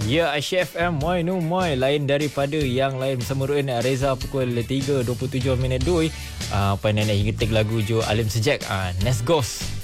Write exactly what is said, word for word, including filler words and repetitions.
Ya, Aisyah F M, moi nu moi. Lain daripada yang lain bersama Ruin Reza pukul tiga dua puluh tujuh minit dua. Uh, apa nak hingga tik lagu Jo Alim Sejak. Uh, Nes Ghost.